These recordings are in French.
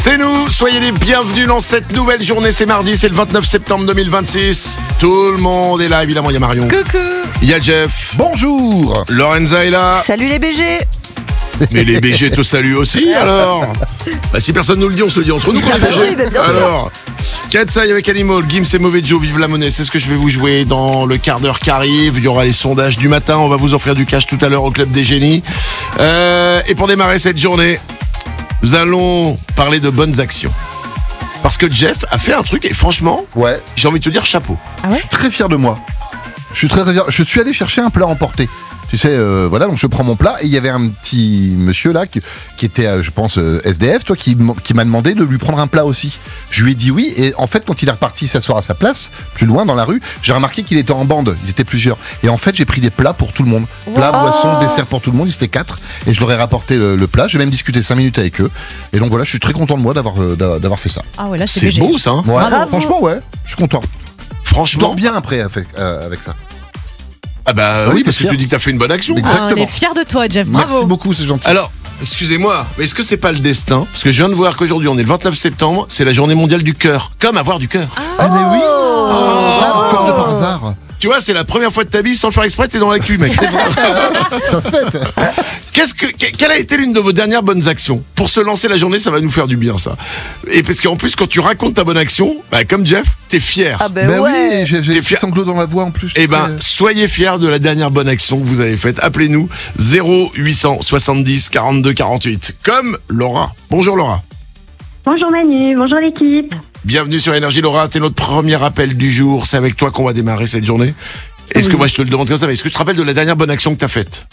C'est nous, soyez les bienvenus dans cette nouvelle journée, c'est mardi, c'est le 29 septembre 2026. Tout le monde est là, évidemment, il y a Marion. Coucou. Il y a Jeff. Bonjour. Lorenza est là. Salut les BG. Mais les BG te saluent aussi, alors. Bah si personne nous le dit, on se le dit entre nous qu'on est BG. Oui, bah, bien sûr. Alors, Katsai avec Animal, Gims et Mauvais Joe, vive la monnaie, c'est ce que je vais vous jouer dans le quart d'heure qui arrive. Il y aura les sondages du matin, on va vous offrir du cash tout à l'heure au Club des Génies. Et pour démarrer cette journée, nous allons parler de bonnes actions. Parce que Jeff a fait un truc et franchement, Ouais, j'ai envie de te dire chapeau. je suis très fier de moi. Je suis très fier. Je suis allé chercher un plat emporté. Tu sais, voilà, donc je prends mon plat et il y avait un petit monsieur là qui était, je pense, SDF, toi, qui m'a demandé de lui prendre un plat aussi. Je lui ai dit oui et en fait, quand il est reparti s'asseoir à sa place, plus loin dans la rue, j'ai remarqué qu'il était en bande. Ils étaient plusieurs. Et en fait, j'ai pris des plats pour tout le monde. Plats, boissons, desserts pour tout le monde. Ils étaient 4 et je leur ai rapporté le plat. J'ai même discuté 5 minutes avec eux. Et donc voilà, je suis très content de moi d'avoir fait ça. Ah ouais, là c'est C'est BG. beau ça, hein. Ouais, Bravo. franchement, ouais, je suis content. Je Franchement. dors bien après avec ça. Ah bah Oui, oui, t'es parce que fier. tu dis que t'as fait une bonne action. Exactement. Ah, on est fiers de toi, Jeff. Bravo. Merci beaucoup, c'est gentil. Alors, excusez-moi, mais est-ce que c'est pas le destin? Parce que je viens de voir qu'aujourd'hui, on est le 29 septembre, c'est la journée mondiale du cœur. Comme avoir du cœur. Ah mais oui. Comme de par hasard. Tu vois, c'est la première fois de ta vie, sans le faire exprès, t'es dans l'actu, mec. Ça se fête. Quelle a été l'une de vos dernières bonnes actions? Pour se lancer la journée, ça va nous faire du bien, ça. Et parce qu'en plus, quand tu racontes ta bonne action, bah, comme Jeff, t'es fier. Ah ben Ben ouais. oui, j'ai T'es des fier. sanglots dans la voix en plus. Eh ben, soyez fiers de la dernière bonne action que vous avez faite. Appelez-nous 0870 42 48. Comme Laura. Bonjour Laura. Bonjour Manu, bonjour l'équipe. Bienvenue sur Énergie Laura, c'est notre premier appel du jour. C'est avec toi qu'on va démarrer cette journée. Est-ce que Oui. moi je te le demande comme ça, mais est-ce que tu te rappelles de la dernière bonne action que tu as faite?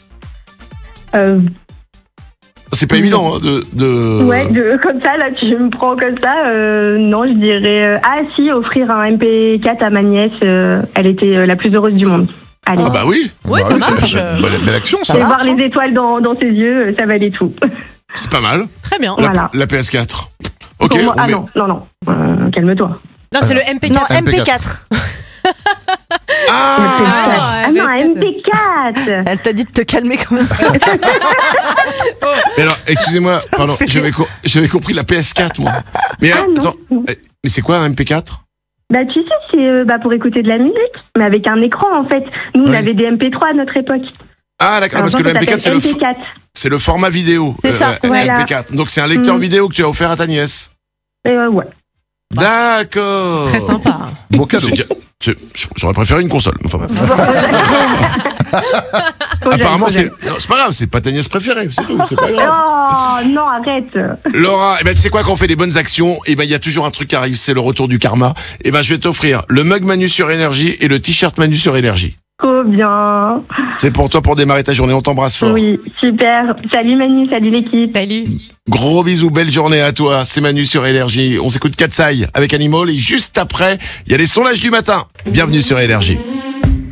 C'est pas évident hein, Comme ça, là, tu me prends comme ça. Non, je dirais. Ah, si, offrir un MP4 à ma nièce. Elle était la plus heureuse du monde. Allez. Ah bah oui, Ouais, ça marche. Belle action, ça. Et marche, voir les étoiles dans ses yeux, ça valait tout. c'est pas mal. Très bien. Voilà. La PS4. Ok, Pour moi- on met- non. Calme-toi. Non, c'est le MP4. Non, MP4. Ah, Ah non, MP4. Elle t'a dit de te calmer quand même. mais alors, excusez-moi, pardon, fait j'avais compris la PS4 moi. Mais Ah, non. attends, mais c'est quoi un MP4? Bah, tu sais, c'est pour écouter de la musique, mais avec un écran, en fait. Nous, on Oui. avait des MP3 à notre époque. Ah d'accord, parce que le MP4 c'est MP4. c'est le format vidéo. C'est ça, voilà. MP4. Donc c'est un lecteur vidéo que tu as offert à ta nièce. Ouais. D'accord. Très sympa. Beau cadeau. J'aurais préféré une console. Enfin, bref. Faut Apparemment, jamais. non, c'est pas grave, c'est pas ta nièce préférée, c'est tout, c'est pas grave. Oh, non, arrête. Laura, tu sais quoi, quand on fait des bonnes actions, il y a toujours un truc qui arrive, c'est le retour du karma. Je vais t'offrir le mug Manu sur Énergie et le t-shirt Manu sur Énergie. Trop bien. C'est pour toi pour démarrer ta journée, on t'embrasse fort. Oui, super. Salut Manu, salut l'équipe. Salut. Gros bisous, belle journée à toi, c'est Manu sur Énergie. On s'écoute Katsai avec Animal et juste après, il y a les sondages du matin. Bienvenue sur Énergie.